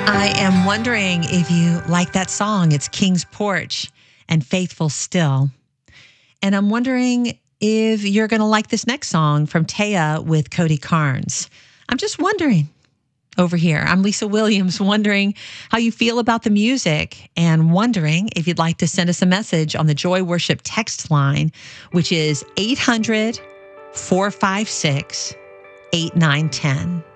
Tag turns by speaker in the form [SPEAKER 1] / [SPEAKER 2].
[SPEAKER 1] I am wondering if you like that song. It's King's Porch and Faithful Still. And I'm wondering if you're going to like this next song from Taya with Cody Carnes. I'm just wondering over here. I'm Lisa Williams, wondering how you feel about the music and wondering if you'd like to send us a message on the Joy Worship text line, which is 800-456-8910.